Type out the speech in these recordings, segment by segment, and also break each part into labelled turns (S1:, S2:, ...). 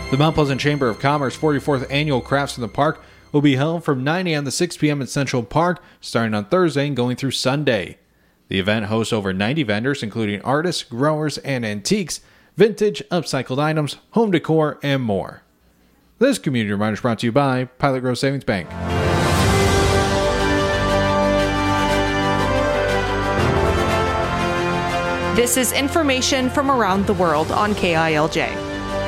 S1: The Mount Pleasant Chamber of Commerce 44th Annual Crafts in the Park will be held from 9 a.m. to 6 p.m. in Central Park, starting on Thursday and going through Sunday. The event hosts over 90 vendors, including artists, growers, and antiques, vintage, upcycled items, home decor, and more. This community reminder is brought to you by Pilot Grove Savings Bank.
S2: This is information from around the world on KILJ.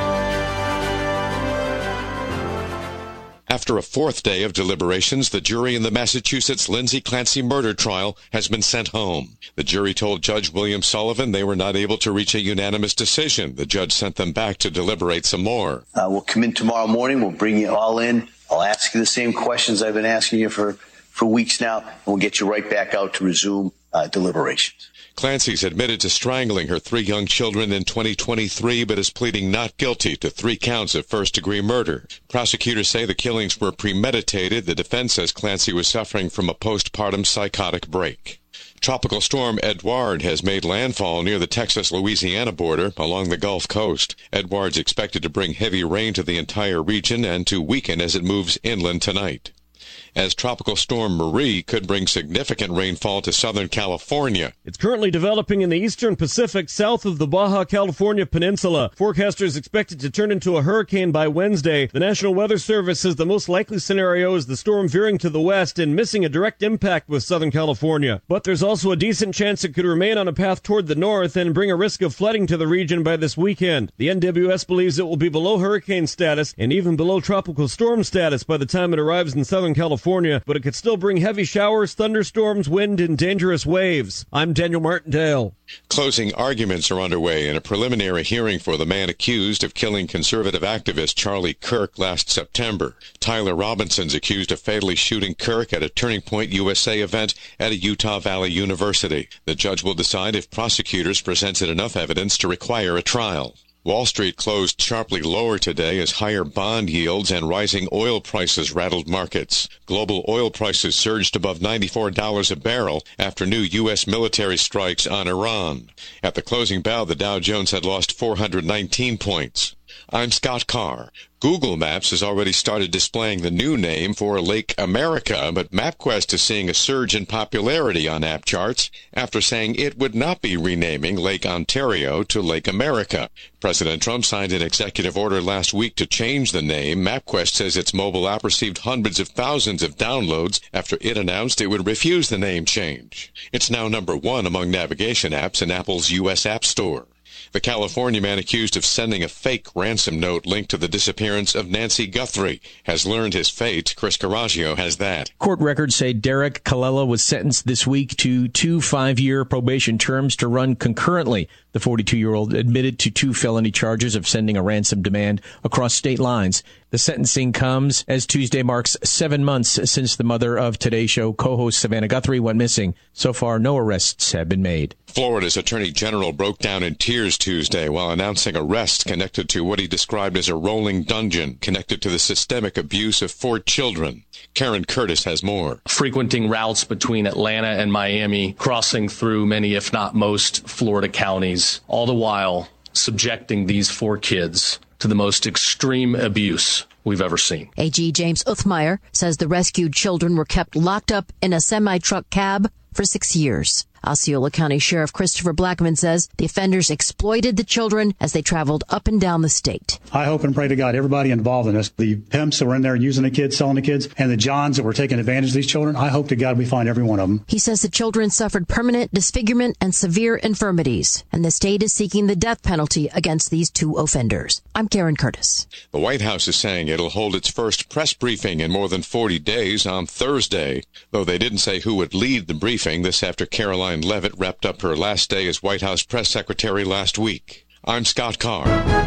S3: After a fourth day of deliberations, the jury in the Massachusetts Lindsay Clancy murder trial has been sent home. The jury told Judge William Sullivan they were not able to reach a unanimous decision. The judge sent them back to deliberate some more.
S4: We'll come in tomorrow morning. We'll bring you all in. I'll ask you the same questions I've been asking you for weeks now, and we'll get you right back out to resume deliberations.
S3: Clancy's admitted to strangling her 3 young children in 2023, but is pleading not guilty to 3 counts of first-degree murder. Prosecutors say the killings were premeditated. The defense says Clancy was suffering from a postpartum psychotic break. Tropical storm Edouard has made landfall near the Texas-Louisiana border along the Gulf Coast. Edouard's expected to bring heavy rain to the entire region and to weaken as it moves inland tonight. As Tropical Storm Marie could bring significant rainfall to Southern California.
S5: It's currently developing in the eastern Pacific south of the Baja California Peninsula. Forecasters expect it to turn into a hurricane by Wednesday. The National Weather Service says the most likely scenario is the storm veering to the west and missing a direct impact with Southern California. But there's also a decent chance it could remain on a path toward the north and bring a risk of flooding to the region by this weekend. The NWS believes it will be below hurricane status and even below tropical storm status by the time it arrives in Southern California, but it could still bring heavy showers, thunderstorms, wind, and dangerous waves. I'm Daniel Martindale.
S3: Closing arguments are underway in a preliminary hearing for the man accused of killing conservative activist Charlie Kirk last September. Tyler Robinson's accused of fatally shooting Kirk at a Turning Point USA event at a Utah Valley University. The judge will decide if prosecutors presented enough evidence to require a trial. Wall Street closed sharply lower today as higher bond yields and rising oil prices rattled markets. Global oil prices surged above $94 a barrel after new U.S. military strikes on Iran. At the closing bell, the Dow Jones had lost 419 points. I'm Scott Carr. Google Maps has already started displaying the new name for Lake America, but MapQuest is seeing a surge in popularity on app charts after saying it would not be renaming Lake Ontario to Lake America. President Trump signed an executive order last week to change the name. MapQuest says its mobile app received hundreds of thousands of downloads after it announced it would refuse the name change. It's now number 1 among navigation apps in Apple's U.S. App Store. The California man accused of sending a fake ransom note linked to the disappearance of Nancy Guthrie has learned his fate. Chris Caraggio has that.
S6: Court records say Derek Colella was sentenced this week to 2 5-year probation terms to run concurrently. The 42-year-old admitted to 2 felony charges of sending a ransom demand across state lines. The sentencing comes as Tuesday marks 7 months since the mother of Today Show co-host Savannah Guthrie went missing. So far, no arrests have been made.
S3: Florida's Attorney General broke down in tears Tuesday while announcing arrests connected to what he described as a rolling dungeon connected to the systemic abuse of 4 children. Karen Curtis has more.
S7: Frequenting routes between Atlanta and Miami, crossing through many, if not most, Florida counties, all the while subjecting these 4 kids to the most extreme abuse we've ever seen.
S8: AG James Uthmeyer says the rescued children were kept locked up in a semi-truck cab for 6 years. Osceola County Sheriff Christopher Blackman says the offenders exploited the children as they traveled up and down the state.
S9: I hope and pray to God everybody involved in this, the pimps that were in there using the kids, selling the kids, and the Johns that were taking advantage of these children, I hope to God we find every one of them.
S8: He says the children suffered permanent disfigurement and severe infirmities, and the state is seeking the death penalty against these 2 offenders. I'm Karen Curtis.
S3: The White House is saying it'll hold its first press briefing in more than 40 days on Thursday, though they didn't say who would lead the briefing. This after Caroline Leavitt wrapped up her last day as White House press secretary last week. I'm Scott Carr.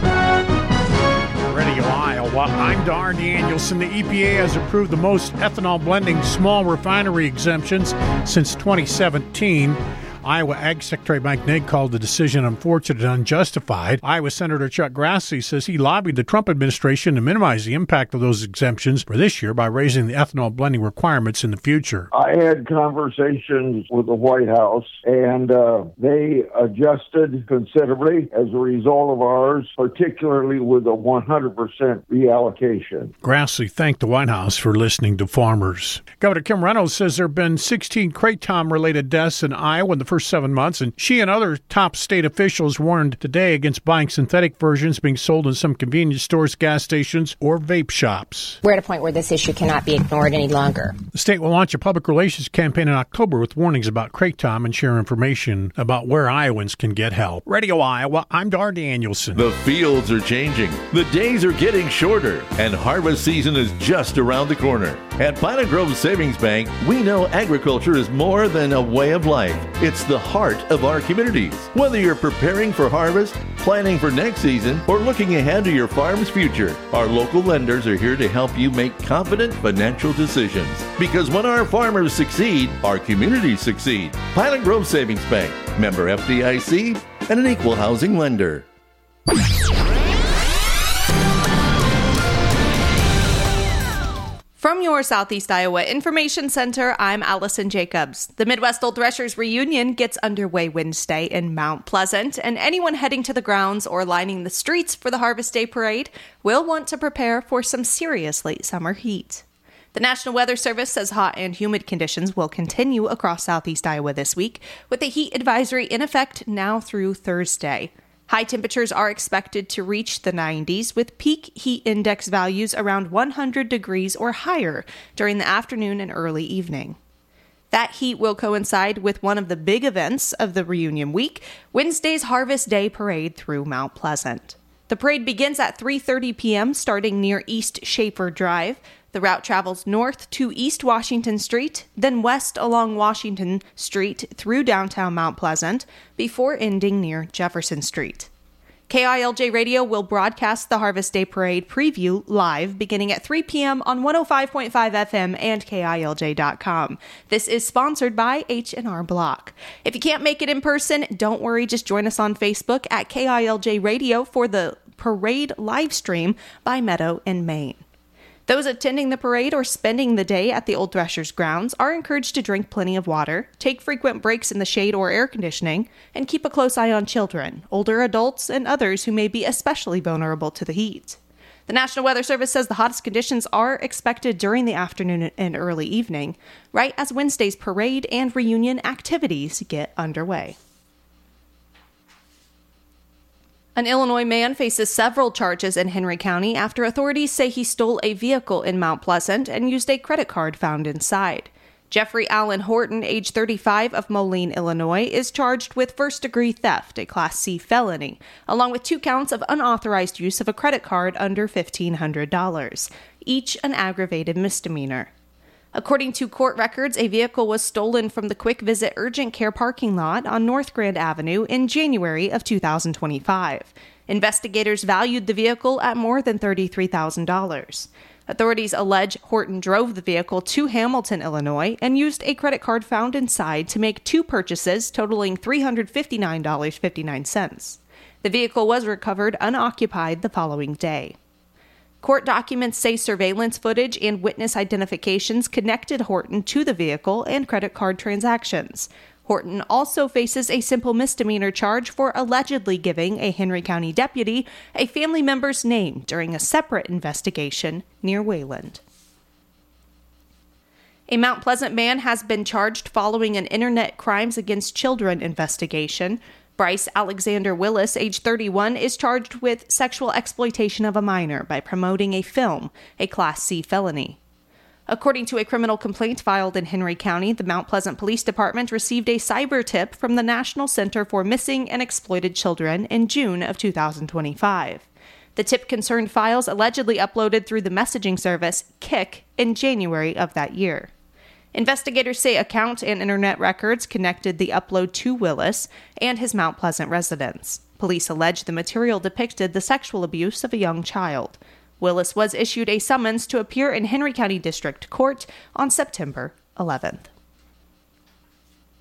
S10: Radio Iowa, I'm Dar Danielson. The EPA has approved the most ethanol blending small refinery exemptions since 2017. Iowa Ag Secretary Mike Naig called the decision unfortunate and unjustified. Iowa Senator Chuck Grassley says he lobbied the Trump administration to minimize the impact of those exemptions for this year by raising the ethanol blending requirements in the future.
S11: I had conversations with the White House, and they adjusted considerably as a result of ours, particularly with a 100% reallocation.
S10: Grassley thanked the White House for listening to farmers. Governor Kim Reynolds says there have been 16 Kratom-related deaths in Iowa in the first 7 months, and she and other top state officials warned today against buying synthetic versions being sold in some convenience stores, gas stations, or vape shops.
S12: We're at a point where this issue cannot be ignored any longer.
S10: The state will launch a public relations campaign in October with warnings about Kratom and share information about where Iowans can get help. Radio Iowa, I'm Dar Danielson.
S13: The fields are changing. The days are getting shorter, and harvest season is just around the corner. At Pilot Grove Savings Bank, we know agriculture is more than a way of life. It's the heart of our communities. Whether you're preparing for harvest, planning for next season, or looking ahead to your farm's future, our local lenders are here to help you make confident financial decisions. Because when our farmers succeed, our communities succeed. Pilot Grove Savings Bank, member FDIC, and an equal housing lender.
S2: From your Southeast Iowa Information Center, I'm Allison Jacobs. The Midwest Old Threshers reunion gets underway Wednesday in Mount Pleasant, and anyone heading to the grounds or lining the streets for the Harvest Day Parade will want to prepare for some serious late summer heat. The National Weather Service says hot and humid conditions will continue across Southeast Iowa this week, with a heat advisory in effect now through Thursday. High temperatures are expected to reach the 90s, with peak heat index values around 100 degrees or higher during the afternoon and early evening. That heat will coincide with one of the big events of the reunion week, Wednesday's Harvest Day Parade through Mount Pleasant. The parade begins at 3:30 p.m. starting near East Schaefer Drive. The route travels north to East Washington Street, then west along Washington Street through downtown Mount Pleasant, before ending near Jefferson Street. KILJ Radio will broadcast the Harvest Day Parade preview live beginning at 3 p.m. on 105.5 FM and KILJ.com. This is sponsored by H&R Block. If you can't make it in person, don't worry, just join us on Facebook at KILJ Radio for the parade live stream by Meadow in Maine. Those attending the parade or spending the day at the Old Threshers grounds are encouraged to drink plenty of water, take frequent breaks in the shade or air conditioning, and keep a close eye on children, older adults, and others who may be especially vulnerable to the heat. The National Weather Service says the hottest conditions are expected during the afternoon and early evening, right as Wednesday's parade and reunion activities get underway. An Illinois man faces several charges in Henry County after authorities say he stole a vehicle in Mount Pleasant and used a credit card found inside. Jeffrey Allen Horton, age 35, of Moline, Illinois, is charged with first-degree theft, a Class C felony, along with 2 counts of unauthorized use of a credit card under $1,500, each an aggravated misdemeanor. According to court records, a vehicle was stolen from the Quick Visit Urgent Care parking lot on North Grand Avenue in January of 2025. Investigators valued the vehicle at more than $33,000. Authorities allege Horton drove the vehicle to Hamilton, Illinois, and used a credit card found inside to make 2 purchases totaling $359.59. The vehicle was recovered unoccupied the following day. Court documents say surveillance footage and witness identifications connected Horton to the vehicle and credit card transactions. Horton also faces a simple misdemeanor charge for allegedly giving a Henry County deputy a family member's name during a separate investigation near Wayland. A Mount Pleasant man has been charged following an Internet Crimes Against Children investigation. Bryce Alexander Willis, age 31, is charged with sexual exploitation of a minor by promoting a film, a Class C felony. According to a criminal complaint filed in Henry County, the Mount Pleasant Police Department received a cyber tip from the National Center for Missing and Exploited Children in June of 2025. The tip concerned files allegedly uploaded through the messaging service Kik in January of that year. Investigators say account and internet records connected the upload to Willis and his Mount Pleasant residence. Police allege the material depicted the sexual abuse of a young child. Willis was issued a summons to appear in Henry County District Court on September 11th.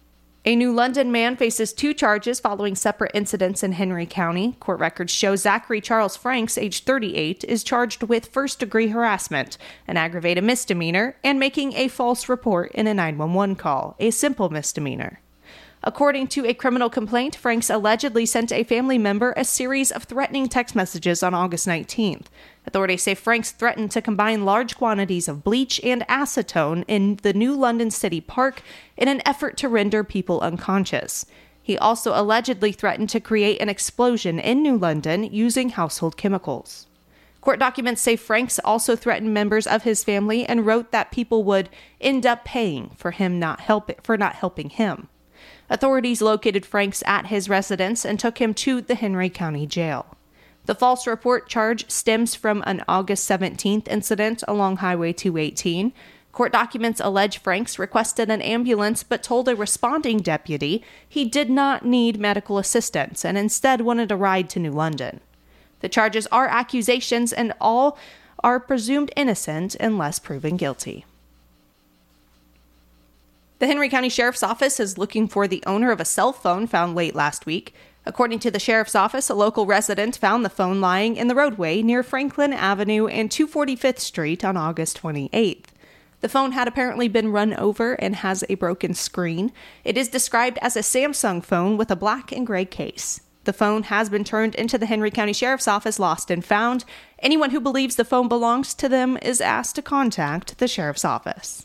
S2: A New London man faces 2 charges following separate incidents in Henry County. Court records show Zachary Charles Franks, age 38, is charged with first-degree harassment, an aggravated misdemeanor, and making a false report in a 911 call, a simple misdemeanor. According to a criminal complaint, Franks allegedly sent a family member a series of threatening text messages on August 19th. Authorities say Franks threatened to combine large quantities of bleach and acetone in the New London City Park in an effort to render people unconscious. He also allegedly threatened to create an explosion in New London using household chemicals. Court documents say Franks also threatened members of his family and wrote that people would end up paying for not helping him. Authorities located Franks at his residence and took him to the Henry County Jail. The false report charge stems from an August 17th incident along Highway 218. Court documents allege Franks requested an ambulance but told a responding deputy he did not need medical assistance and instead wanted a ride to New London. The charges are accusations and all are presumed innocent unless proven guilty. The Henry County Sheriff's Office is looking for the owner of a cell phone found late last week. According to the Sheriff's Office, a local resident found the phone lying in the roadway near Franklin Avenue and 245th Street on August 28th. The phone had apparently been run over and has a broken screen. It is described as a Samsung phone with a black and gray case. The phone has been turned into the Henry County Sheriff's Office lost and found. Anyone who believes the phone belongs to them is asked to contact the Sheriff's Office.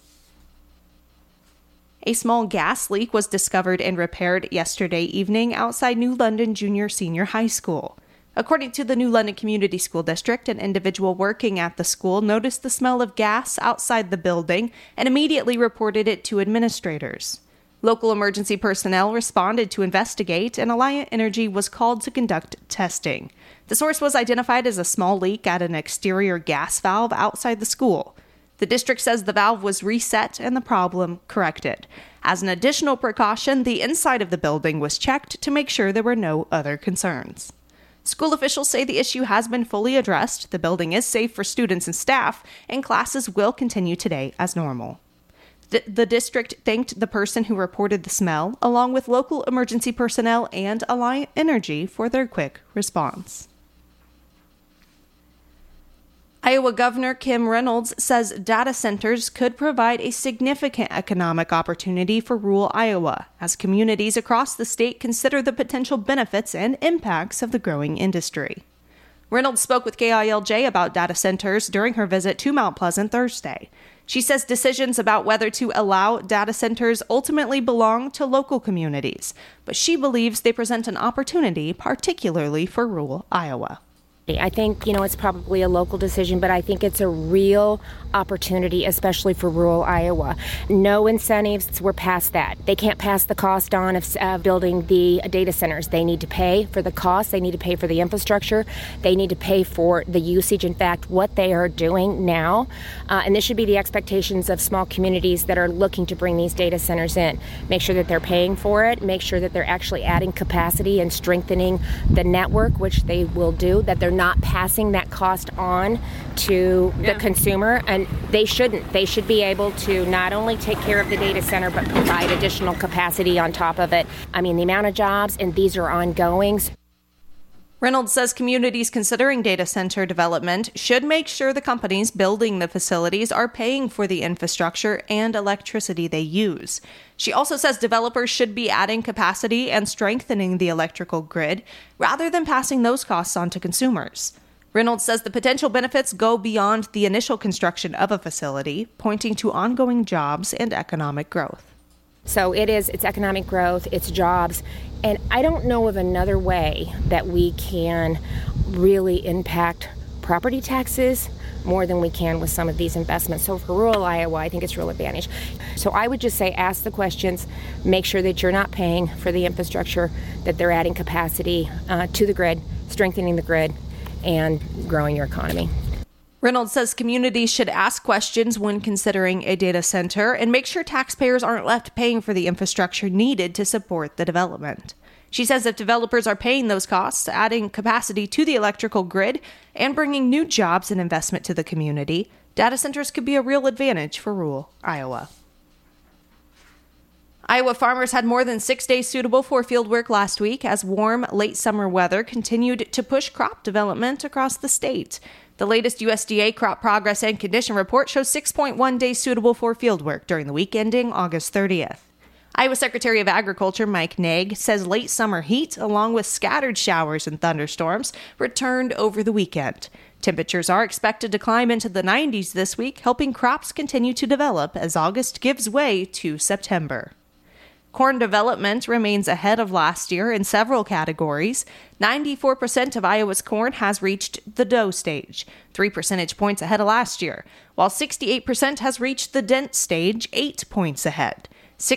S2: A small gas leak was discovered and repaired yesterday evening outside New London Junior-Senior High School. According to the New London Community School District, an individual working at the school noticed the smell of gas outside the building and immediately reported it to administrators. Local emergency personnel responded to investigate, and Alliant Energy was called to conduct testing. The source was identified as a small leak at an exterior gas valve outside the school. The district says the valve was reset and the problem corrected. As an additional precaution, the inside of the building was checked to make sure there were no other concerns. School officials say the issue has been fully addressed, the building is safe for students and staff, and classes will continue today as normal. The district thanked the person who reported the smell, along with local emergency personnel and Alliant Energy for their quick response. Iowa Governor Kim Reynolds says data centers could provide a significant economic opportunity for rural Iowa as communities across the state consider the potential benefits and impacts of the growing industry. Reynolds spoke with KILJ about data centers during her visit to Mount Pleasant Thursday. She says decisions about whether to allow data centers ultimately belong to local communities, but she believes they present an opportunity, particularly for rural Iowa.
S12: I think, it's probably a local decision, but I think it's a real opportunity, especially for rural Iowa. No incentives, we're past that. They can't pass the cost on of building the data centers. They need to pay for the cost, they need to pay for the infrastructure, they need to pay for the usage. In fact, what they are doing now, and this should be the expectations of small communities that are looking to bring these data centers in. Make sure that they're paying for it, make sure that they're actually adding capacity and strengthening the network, which they will do, that they're not passing that cost on to the consumer, and they shouldn't. They should be able to not only take care of the data center, but provide additional capacity on top of it. I mean, the amount of jobs, and these are ongoing.
S2: Reynolds says communities considering data center development should make sure the companies building the facilities are paying for the infrastructure and electricity they use. She also says developers should be adding capacity and strengthening the electrical grid rather than passing those costs on to consumers. Reynolds says the potential benefits go beyond the initial construction of a facility, pointing to ongoing jobs and economic growth.
S12: So it's economic growth, it's jobs, and I don't know of another way that we can really impact property taxes more than we can with some of these investments. So for rural Iowa, I think it's a real advantage. So I would just say ask the questions, make sure that you're not paying for the infrastructure, that they're adding capacity to the grid, strengthening the grid, and growing your economy.
S2: Reynolds says communities should ask questions when considering a data center and make sure taxpayers aren't left paying for the infrastructure needed to support the development. She says if developers are paying those costs, adding capacity to the electrical grid, and bringing new jobs and investment to the community, data centers could be a real advantage for rural Iowa. Iowa farmers had more than 6 days suitable for field work last week as warm, late summer weather continued to push crop development across the state. The latest USDA crop progress and condition report shows 6.1 days suitable for field work during the week ending August 30th. Iowa Secretary of Agriculture Mike Naig says late summer heat, along with scattered showers and thunderstorms, returned over the weekend. Temperatures are expected to climb into the 90s this week, helping crops continue to develop as August gives way to September. Corn development remains ahead of last year in several categories. 94% of Iowa's corn has reached the dough stage, 3 percentage points ahead of last year, while 68% has reached the dent stage, 8 points ahead.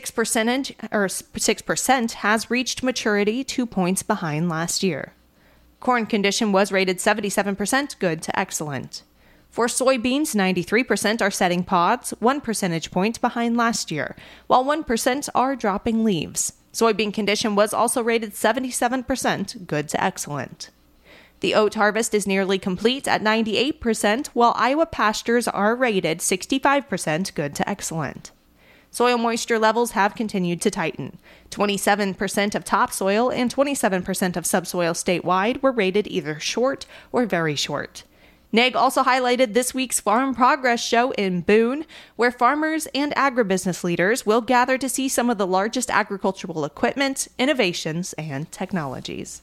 S2: 6% has reached maturity, 2 points behind last year. Corn condition was rated 77% good to excellent. For soybeans, 93% are setting pods, 1 percentage point behind last year, while 1% are dropping leaves. Soybean condition was also rated 77% good to excellent. The oat harvest is nearly complete at 98%, while Iowa pastures are rated 65% good to excellent. Soil moisture levels have continued to tighten. 27% of topsoil and 27% of subsoil statewide were rated either short or very short. Naig also highlighted this week's Farm Progress Show in Boone, where farmers and agribusiness leaders will gather to see some of the largest agricultural equipment, innovations, and technologies.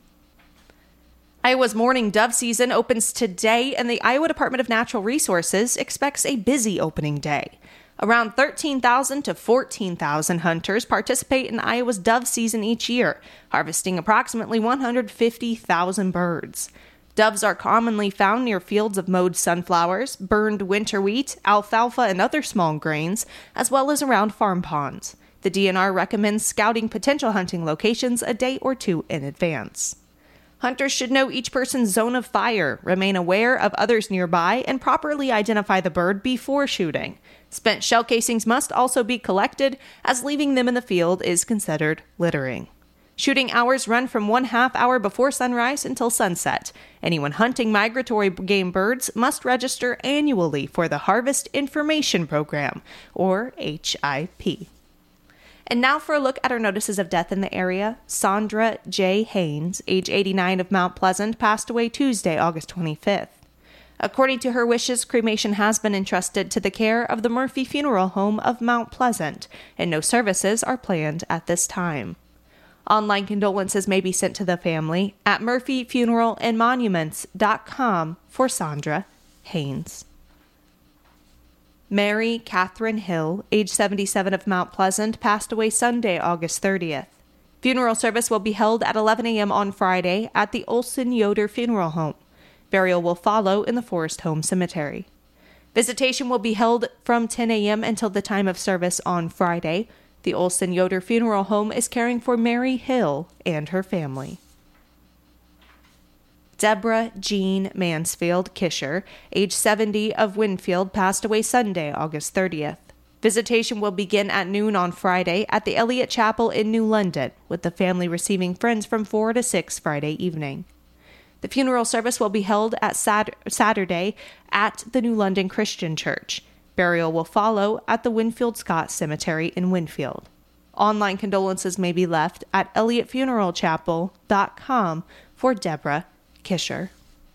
S2: Iowa's mourning dove season opens today, and the Iowa Department of Natural Resources expects a busy opening day. Around 13,000 to 14,000 hunters participate in Iowa's dove season each year, harvesting approximately 150,000 birds. Doves are commonly found near fields of mowed sunflowers, burned winter wheat, alfalfa, and other small grains, as well as around farm ponds. The DNR recommends scouting potential hunting locations a day or two in advance. Hunters should know each person's zone of fire, remain aware of others nearby, and properly identify the bird before shooting. Spent shell casings must also be collected, as leaving them in the field is considered littering. Shooting hours run from 1/2 hour before sunrise until sunset. Anyone hunting migratory game birds must register annually for the Harvest Information Program, or HIP. And now for a look at our notices of death in the area. Sandra J. Haynes, age 89 of Mount Pleasant, passed away Tuesday, August 25th. According to her wishes, cremation has been entrusted to the care of the Murphy Funeral Home of Mount Pleasant, and no services are planned at this time. Online condolences may be sent to the family at murphyfuneralandmonuments.com for Sandra Haynes. Mary Catherine Hill, age 77 of Mount Pleasant, passed away Sunday, August 30th. Funeral service will be held at 11 a.m. on Friday at the Olson Yoder Funeral Home. Burial will follow in the Forest Home Cemetery. Visitation will be held from 10 a.m. until the time of service on Friday. The Olson Yoder Funeral Home is caring for Mary Hill and her family. Deborah Jean Mansfield Kisher, age 70 of Winfield, passed away Sunday, August 30th. Visitation will begin at noon on Friday at the Elliott Chapel in New London, with the family receiving friends from 4 to 6 Friday evening. The funeral service will be held at Saturday at the New London Christian Church. Burial will follow at the Winfield Scott Cemetery in Winfield. Online condolences may be left at elliottfuneralchapel.com for Deborah Kisher.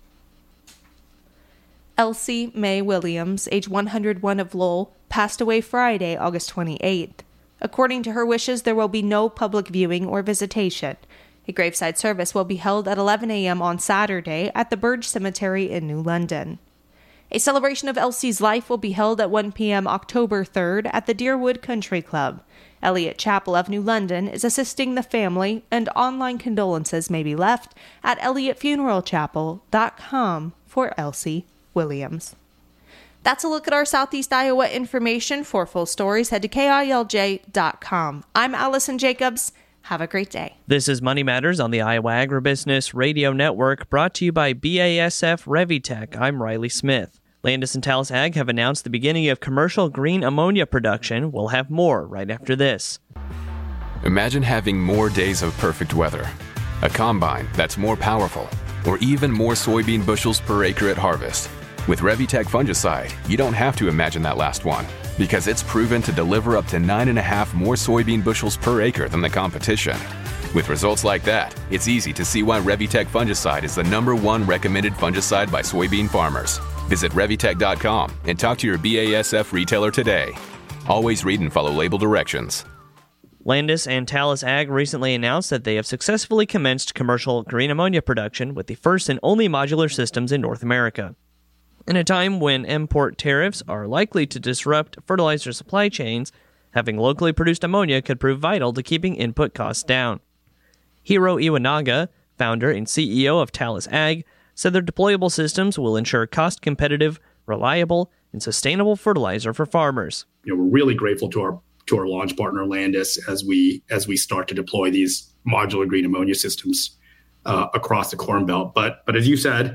S2: Elsie Mae Williams, age 101 of Lowell, passed away Friday, August 28th. According to her wishes, there will be no public viewing or visitation. A graveside service will be held at 11 a.m. on Saturday at the Burge Cemetery in New London. A celebration of Elsie's life will be held at 1 p.m. October 3rd at the Deerwood Country Club. Elliott Chapel of New London is assisting the family, and online condolences may be left at elliottfuneralchapel.com for Elsie Williams. That's a look at our Southeast Iowa information. For full stories, head to KILJ.com. I'm Allison Jacobs. Have a great day.
S14: This is Money Matters on the Iowa Agribusiness Radio Network, brought to you by BASF Revitech. I'm Riley Smith. Landis and Talos Ag have announced the beginning of commercial green ammonia production. We'll have more right after this.
S15: Imagine having more days of perfect weather, a combine that's more powerful, or even more soybean bushels per acre at harvest. With Revitech fungicide, you don't have to imagine that last one, because it's proven to deliver up to 9.5 more soybean bushels per acre than the competition. With results like that, it's easy to see why Revitec fungicide is the #1 recommended fungicide by soybean farmers. Visit Revitec.com and talk to your BASF retailer today. Always read and follow label directions.
S14: Landis and Thales Ag recently announced that they have successfully commenced commercial green ammonia production with the first and only modular systems in North America. In a time when import tariffs are likely to disrupt fertilizer supply chains, having locally produced ammonia could prove vital to keeping input costs down. Hiro Iwanaga, founder and CEO of Thales Ag, said their deployable systems will ensure cost-competitive, reliable, and sustainable fertilizer for farmers.
S16: We're really grateful to our launch partner Landis as we start to deploy these modular green ammonia systems across the Corn Belt. But as you said,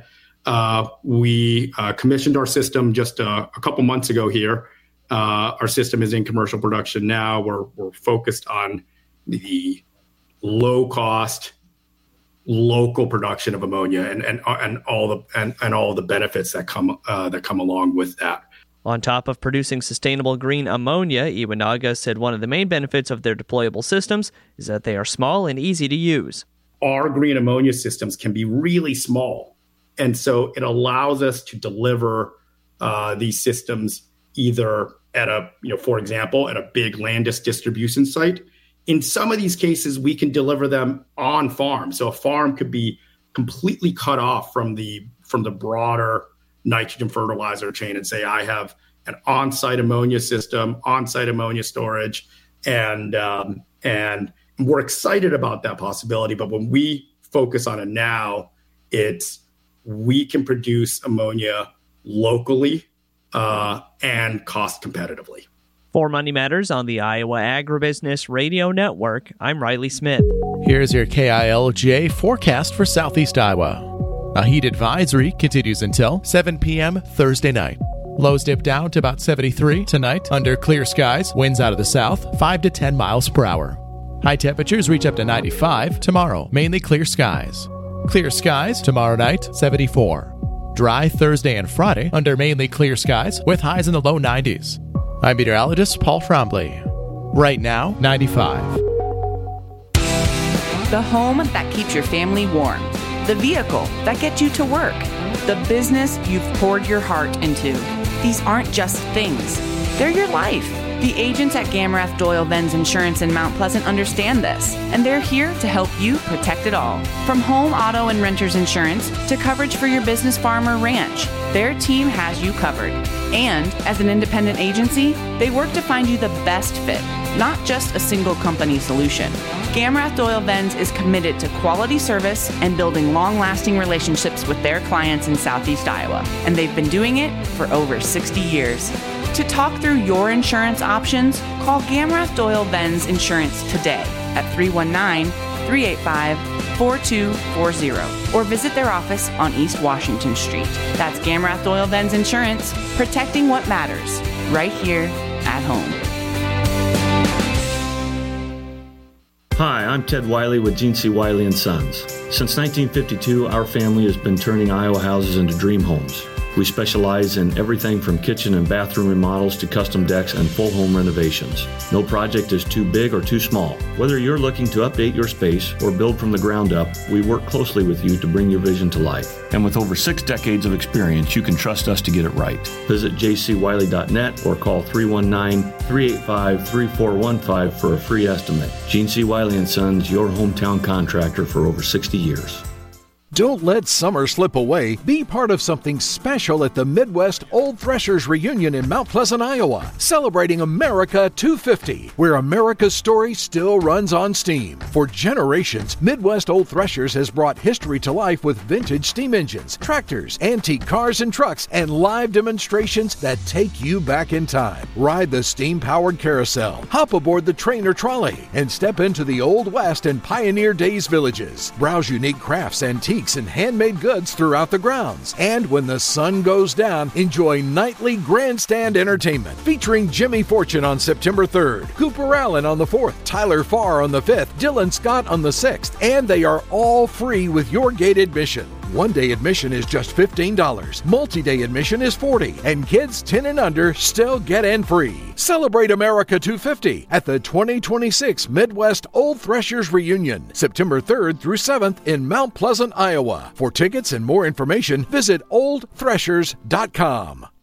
S16: we commissioned our system just a couple months ago here. Our system is in commercial production now. We're focused on the low-cost, local production of ammonia and all the benefits that come along with that.
S14: On top of producing sustainable green ammonia, Iwanaga said one of the main benefits of their deployable systems is that they are small and easy to use.
S16: Our green ammonia systems can be really small, and so it allows us to deliver these systems either at for example, at a big Landis distribution site. In some of these cases, we can deliver them on farm. So a farm could be completely cut off from the broader nitrogen fertilizer chain and say, I have an on-site ammonia system, on-site ammonia storage, and we're excited about that possibility. But when we focus on it now, we can produce ammonia locally and cost competitively.
S14: For Money Matters on the Iowa Agribusiness Radio Network, I'm Riley Smith.
S17: Here's your KILJ forecast for Southeast Iowa. A heat advisory continues until 7 p.m. Thursday night. Lows dip down to about 73 tonight under clear skies, winds out of the south, 5 to 10 miles per hour. High temperatures reach up to 95 tomorrow, mainly clear skies. Clear skies tomorrow night, 74. Dry Thursday and Friday under mainly clear skies with highs in the low 90s. I'm meteorologist Paul Frombley. Right now, 95.
S18: The home that keeps your family warm. The vehicle that gets you to work. The business you've poured your heart into. These aren't just things. They're your life. The agents at Gamrath Doyle Venz Insurance in Mount Pleasant understand this, and they're here to help you protect it all. From home, auto, and renter's insurance to coverage for your business, farm, or ranch, their team has you covered. And as an independent agency, they work to find you the best fit, not just a single company solution. Gamrath Doyle Venz is committed to quality service and building long-lasting relationships with their clients in Southeast Iowa, and they've been doing it for over 60 years. To talk through your insurance options, call Gamrath Doyle Venz Insurance today at 319-385-4240 or visit their office on East Washington Street. That's Gamrath Doyle Venz Insurance, protecting what matters, right here at home.
S19: Hi, I'm Ted Wiley with Gene C. Wiley & Sons. Since 1952, our family has been turning Iowa houses into dream homes. We specialize in everything from kitchen and bathroom remodels to custom decks and full home renovations. No project is too big or too small. Whether you're looking to update your space or build from the ground up, we work closely with you to bring your vision to life. And with over 6 decades of experience, you can trust us to get it right. Visit jcwiley.net or call 319-385-3415 for a free estimate. Gene C. Wiley & Sons, your hometown contractor for over 60 years.
S20: Don't let summer slip away. Be part of something special at the Midwest Old Threshers Reunion in Mount Pleasant, Iowa, celebrating America 250, where America's story still runs on steam. For generations, Midwest Old Threshers has brought history to life with vintage steam engines, tractors, antique cars and trucks, and live demonstrations that take you back in time. Ride the steam-powered carousel, hop aboard the train or trolley, and step into the Old West and Pioneer Days villages. Browse unique crafts, antiques, and handmade goods throughout the grounds. And when the sun goes down, enjoy nightly grandstand entertainment featuring Jimmy Fortune on September 3rd, Cooper Allen on the 4th, Tyler Farr on the 5th, Dylan Scott on the 6th, and they are all free with your gate admission. One-day admission is just $15. Multi-day admission is $40. And kids 10 and under still get in free. Celebrate America 250 at the 2026 Midwest Old Threshers Reunion, September 3rd through 7th in Mount Pleasant, Iowa. For tickets and more information, visit oldthreshers.com.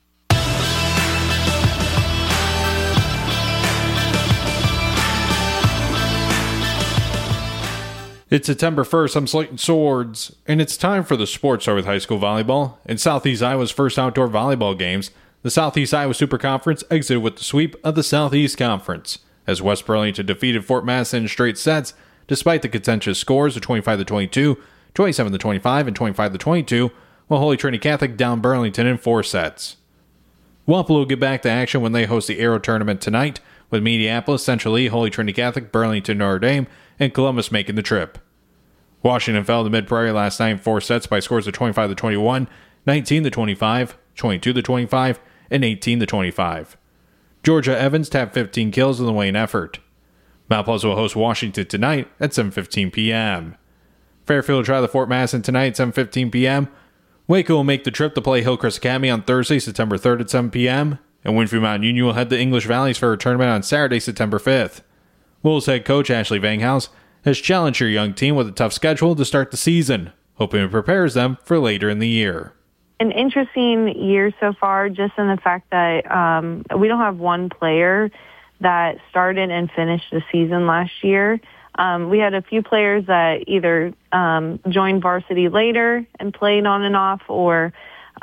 S1: It's September 1st, I'm Slayton Swords, and it's time for the Sports Hour with high school volleyball. In Southeast Iowa's first outdoor volleyball games, the Southeast Iowa Super Conference exited with the sweep of the Southeast Conference, as West Burlington defeated Fort Madison in straight sets, despite the contentious scores of 25-22, 27-25, and 25-22, while Holy Trinity Catholic downed Burlington in 4 sets. Wapello will get back to action when they host the Aero Tournament tonight, with Minneapolis, Central Lee, Holy Trinity Catholic, Burlington, Notre Dame, and Columbus making the trip. Washington fell to Mid-Prairie last night in 4 sets by scores of 25-21, 19-25, 22-25, and 18-25. Georgia Evans tapped 15 kills in the Wayne effort. Mount Pleasant will host Washington tonight at 7:15 p.m. Fairfield will try the Fort Madison tonight at 7:15 p.m. Waco will make the trip to play Hillcrest Academy on Thursday, September 3rd at 7 p.m. And Winfield Mountain Union will head to English Valleys for a tournament on Saturday, September 5th. Wolves head coach Ashley Vanghaus has challenged her young team with a tough schedule to start the season, hoping it prepares them for later in the year.
S21: An interesting year so far, just in the fact that we don't have one player that started and finished the season last year. We had a few players that either joined varsity later and played on and off, or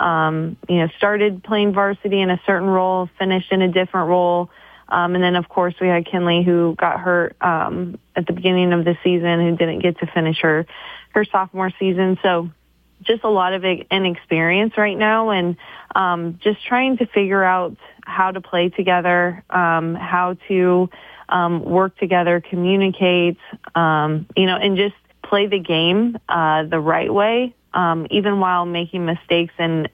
S21: started playing varsity in a certain role, finished in a different role. And then, of course, we had Kinley, who got hurt at the beginning of the season, who didn't get to finish her sophomore season. So just a lot of inexperience right now, and just trying to figure out how to play together, how to work together, communicate, and just play the game the right way, even while making mistakes and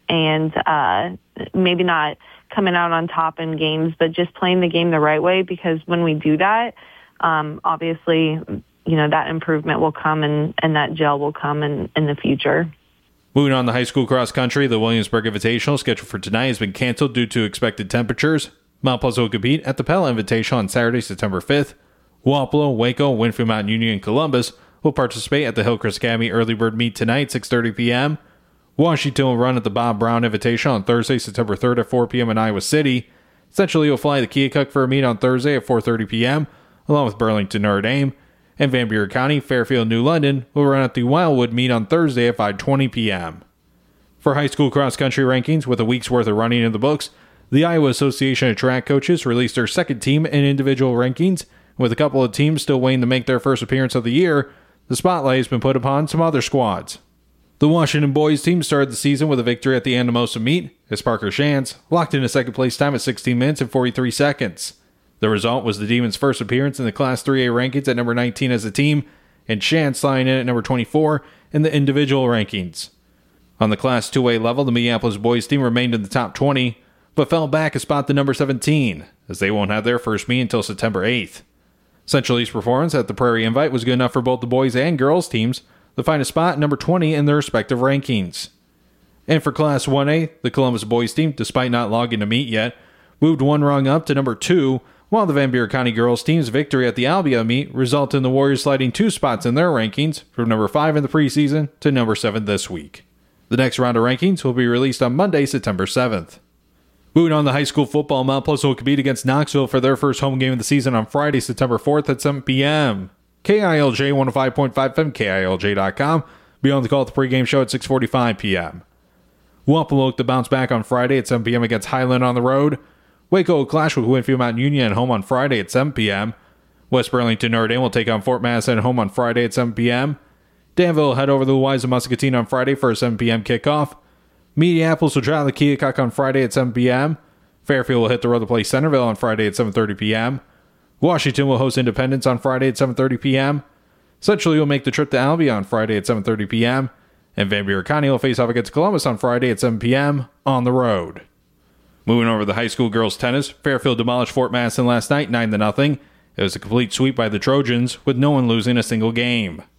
S21: maybe not coming out on top in games, but just playing the game the right way, because when we do that, obviously, that improvement will come and that gel will come in the future.
S1: Moving on to high school cross country, the Williamsburg Invitational scheduled for tonight has been canceled due to expected temperatures. Mount Pleasant will compete at the Pella Invitational on Saturday, September 5th. Wapello, Waco, Winfield Mountain Union, and Columbus will participate at the Hillcrest Academy Early Bird Meet tonight, 6:30 p.m. Washington will run at the Bob Brown Invitational on Thursday, September 3rd at 4 p.m. in Iowa City. Central Lee will fly to Keokuk for a meet on Thursday at 4:30 p.m., along with Burlington, Notre Dame. And Van Buren County, Fairfield, New London will run at the Wildwood meet on Thursday at 5:20 p.m. For high school cross-country rankings, with a week's worth of running in the books, the Iowa Association of Track Coaches released their second team and individual rankings. With a couple of teams still waiting to make their first appearance of the year, the spotlight has been put upon some other squads. The Washington boys team started the season with a victory at the Anamosa meet, as Parker Shantz locked in a second-place time at 16 minutes and 43 seconds. The result was the Demons' first appearance in the Class 3A rankings at number 19 as a team, and Shantz lying in at number 24 in the individual rankings. On the Class 2A level, the Minneapolis boys team remained in the top 20, but fell back a spot to number 17, as they won't have their first meet until September 8th. Central East performance at the Prairie Invite was good enough for both the boys and girls teams to find a spot at number 20 in their respective rankings. And for Class 1A, the Columbus boys team, despite not logging a meet yet, moved one rung up to number 2, while the Van Buren County girls team's victory at the Albia meet resulted in the Warriors sliding 2 spots in their rankings from number 5 in the preseason to number 7 this week. The next round of rankings will be released on Monday, September 7th. Moving on to high school football, Mount Pleasant will compete against Knoxville for their first home game of the season on Friday, September 4th at 7 p.m. KILJ 105.5 FM, KILJ.com. Be on the call at the pregame show at 6:45 p.m. Wapello will look to bounce back on Friday at 7 p.m. against Highland on the road. Waco will clash with Winfield Mountain Union at home on Friday at 7 p.m. West Burlington Notre Dame will take on Fort Madison at home on Friday at 7 p.m. Danville will head over to the Wise of Muscatine on Friday for a 7 p.m. kickoff. Minneapolis will travel to Keokuk on Friday at 7 p.m. Fairfield will hit the road to play Centerville on Friday at 7:30 p.m. Washington will host Independence on Friday at 7:30 p.m. Central will make the trip to Albia on Friday at 7:30 p.m. And Van Buren County will face off against Columbus on Friday at 7 p.m. on the road. Moving over to the high school girls tennis, Fairfield demolished Fort Madison last night 9-0. It was a complete sweep by the Trojans, with no one losing a single game.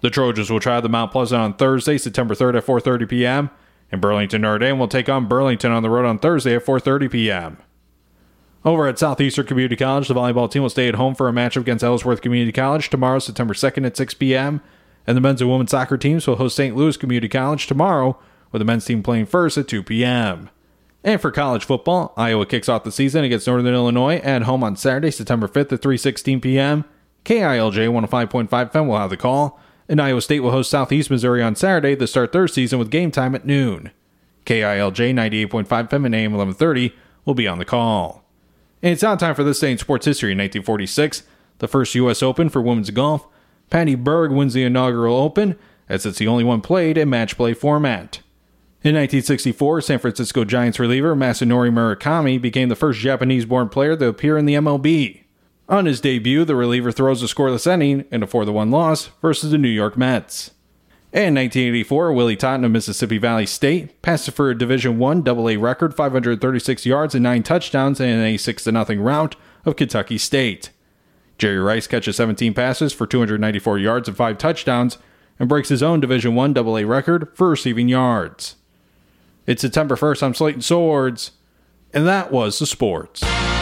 S1: The Trojans will travel to Mount Pleasant on Thursday, September 3rd at 4:30 p.m., and Burlington Notre Dame will take on Burlington on the road on Thursday at 4:30 p.m. Over at Southeastern Community College, the volleyball team will stay at home for a matchup against Ellsworth Community College tomorrow, September 2nd at 6 p.m., and the men's and women's soccer teams will host St. Louis Community College tomorrow, with the men's team playing first at 2 p.m. And for college football, Iowa kicks off the season against Northern Illinois at home on Saturday, September 5th at 3:16 p.m. KILJ 105.5 FM will have the call, and Iowa State will host Southeast Missouri on Saturday to start their season with game time at noon. KILJ 98.5 FM and AM 1130 will be on the call. And it's now time for this day in sports history. In 1946, the first U.S. Open for women's golf, Patty Berg wins the inaugural Open, as it's the only one played in match play format. In 1964, San Francisco Giants reliever Masanori Murakami became the first Japanese-born player to appear in the MLB. On his debut, the reliever throws a scoreless inning in a 4-1 loss versus the New York Mets. And in 1984, Willie Totten of Mississippi Valley State passed for a Division I AA record 536 yards and 9 touchdowns in a 6-0 rout of Kentucky State. Jerry Rice catches 17 passes for 294 yards and 5 touchdowns and breaks his own Division I AA record for receiving yards. It's September 1st, I'm Slayton Swords, and that was the sports.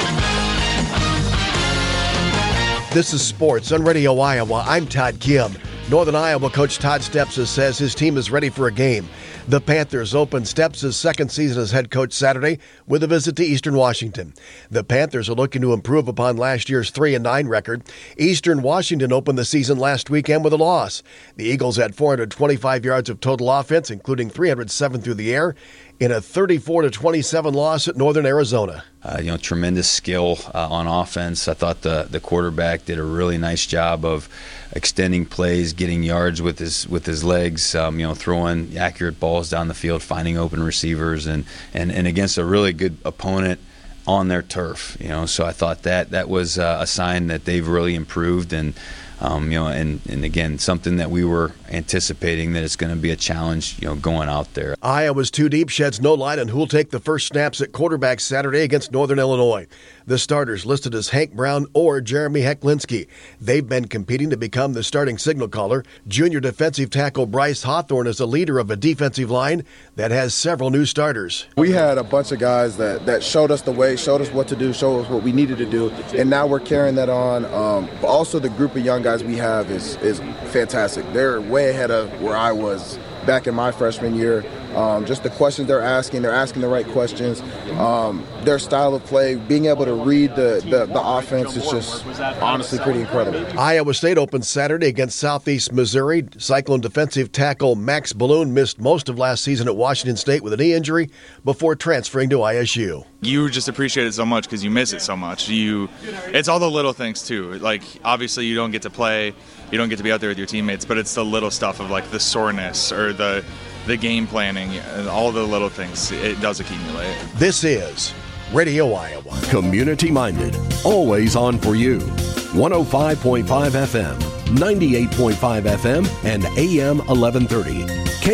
S4: This is Sports on Radio Iowa. I'm Todd Kim. Northern Iowa coach Todd Stepsis says his team is ready for a game. The Panthers opened Stepsis' second season as head coach Saturday with a visit to Eastern Washington. The Panthers are looking to improve upon last year's 3-9 record. Eastern Washington opened the season last weekend with a loss. The Eagles had 425 yards of total offense, including 307 through the air, in a 34-27 loss at Northern Arizona.
S22: Tremendous skill on offense. I thought the quarterback did a really nice job of extending plays, getting yards with his legs, throwing accurate balls down the field, finding open receivers, and against a really good opponent on their turf. So I thought that was a sign that they've really improved, and again, something that we were anticipating that it's going to be a challenge, going out there.
S4: Iowa's Too Deep sheds no light on who will take the first snaps at quarterback Saturday against Northern Illinois. The starters listed as Hank Brown or Jeremy Hecklinski. They've been competing to become the starting signal caller. Junior defensive tackle Bryce Hawthorne is the leader of a defensive line that has several new starters.
S23: We had a bunch of guys that showed us the way, showed us what to do, showed us what we needed to do, and now we're carrying that on. But also the group of young guys we have is fantastic. They're way ahead of where I was back in my freshman year. Just the questions they're asking the right questions. Their style of play, being able to read the offense is just honestly pretty incredible.
S4: Iowa State opens Saturday against Southeast Missouri. Cyclone defensive tackle Max Balloon missed most of last season at Washington State with a knee injury before transferring to ISU.
S24: You just appreciate it so much because you miss it so much. It's all the little things too. Like obviously you don't get to play, you don't get to be out there with your teammates, but it's the little stuff of like the soreness or the game planning, and all the little things. It does accumulate.
S4: This is Radio Iowa.
S25: Community-minded, always on for you. 105.5 FM, 98.5 FM, and AM 1130.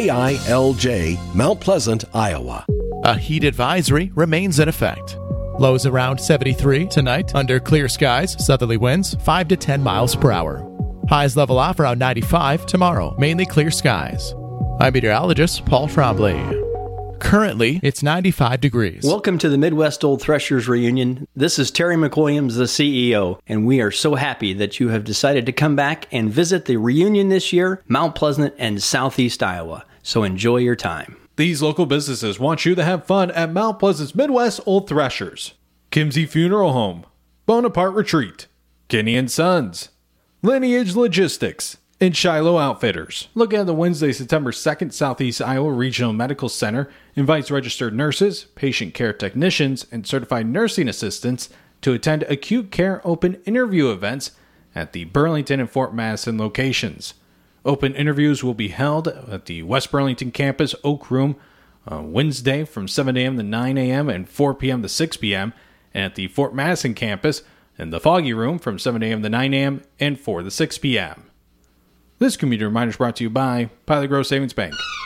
S25: KILJ, Mount Pleasant, Iowa.
S17: A heat advisory remains in effect. Lows around 73 tonight under clear skies, southerly winds 5 to 10 miles per hour. Highs level off around 95 tomorrow, mainly clear skies. I'm meteorologist Paul Trombley. Currently, it's 95 degrees.
S26: Welcome to the Midwest Old Threshers reunion. This is Terry McWilliams, the CEO, and we are so happy that you have decided to come back and visit the reunion this year, Mount Pleasant and Southeast Iowa. So enjoy your time.
S1: These local businesses want you to have fun at Mount Pleasant's Midwest Old Threshers. Kimsey Funeral Home, Bonaparte Retreat, Kinney & Sons, Lineage Logistics, and Shiloh Outfitters. Look at the Wednesday, September 2nd, Southeast Iowa Regional Medical Center invites registered nurses, patient care technicians, and certified nursing assistants to attend acute care open interview events at the Burlington and Fort Madison locations. Open interviews will be held at the West Burlington campus Oak Room on Wednesday from 7 a.m. to 9 a.m. and 4 p.m. to 6 p.m. and at the Fort Madison campus in the Foggy Room from 7 a.m. to 9 a.m. and 4 to 6 p.m. This community reminder is brought to you by Pilot Grove Savings Bank.